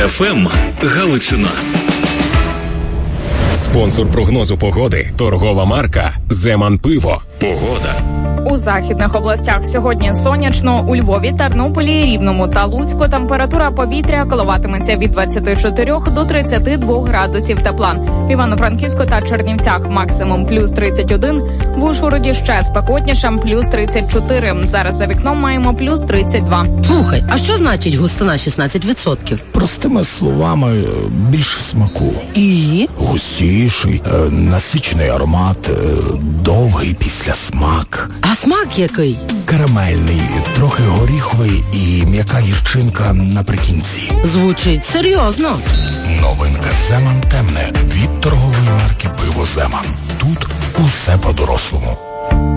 FM Галичина. Спонсор прогнозу погоди – торгова марка «Земан Пиво». Погода. У західних областях сьогодні сонячно, у Львові, Тернополі, Рівному та Луцьку температура повітря коливатиметься від 24 до 32 градусів тепла. В Івано-Франківську та Чернівцях максимум плюс 31, в Ужгороді ще спекотніше, плюс 34. Зараз за вікном маємо плюс 32. Слухай, а що значить густина 16%? Простими словами, більше смаку. І? Густіший, насичений аромат, довгий післясмак. А смак який? Карамельний, трохи горіховий і м'яка гірчинка наприкінці. Звучить серйозно. Новинка «Земан темне» від торгової марки «Пиво Земан». Тут усе по-дорослому.